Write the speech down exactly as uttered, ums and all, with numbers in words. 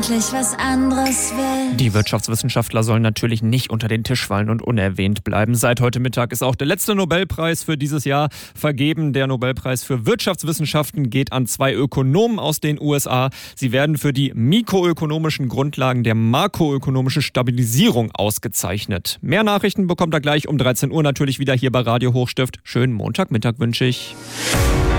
was anderes will. Die Wirtschaftswissenschaftler sollen natürlich nicht unter den Tisch fallen und unerwähnt bleiben. Seit heute Mittag ist auch der letzte Nobelpreis für dieses Jahr vergeben. Der Nobelpreis für Wirtschaftswissenschaften geht an zwei Ökonomen aus den U S A. Sie werden für die mikroökonomischen Grundlagen der makroökonomischen Stabilisierung ausgezeichnet. Mehr Nachrichten bekommt ihr gleich um dreizehn Uhr natürlich wieder hier bei Radio Hochstift. Schönen Montagmittag wünsche ich.